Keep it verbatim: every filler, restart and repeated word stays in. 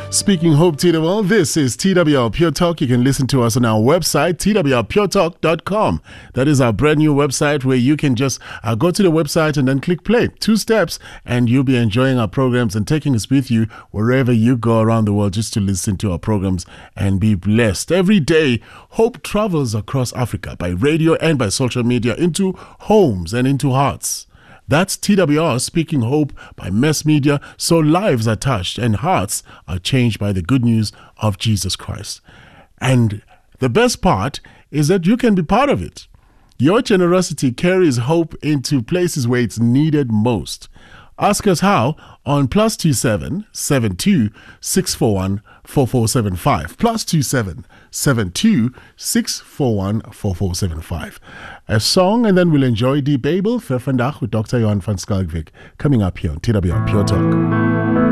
Speaking hope to the world, this is T W R Pure Talk. You can listen to us on our website, T W R pure talk dot com. That is our brand new website where you can just uh, go to the website and then click play. Two steps and you'll be enjoying our programs and taking us with you wherever you go around the world just to listen to our programs and be blessed. Every day, hope travels across Africa by radio and by social media into homes and into hearts. That's T W R Speaking Hope by Mass Media, so lives are touched and hearts are changed by the good news of Jesus Christ. And the best part is that you can be part of it. Your generosity carries hope into places where it's needed most. Ask us how on plus two seven seven two six four one four four seven five. Plus two seven seven two six four one four four seven five. A song and then we'll enjoy Die Babel für vandaag with Doctor Johan van Schalkwyk coming up here on T W R Pure Talk.